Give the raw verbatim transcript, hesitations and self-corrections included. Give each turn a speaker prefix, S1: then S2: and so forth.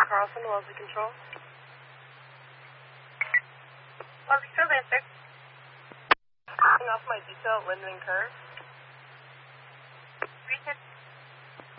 S1: Carlson, Wellesley Control.
S2: Wellesley Control, answer.
S1: Turning off my detail at Linden and Curve.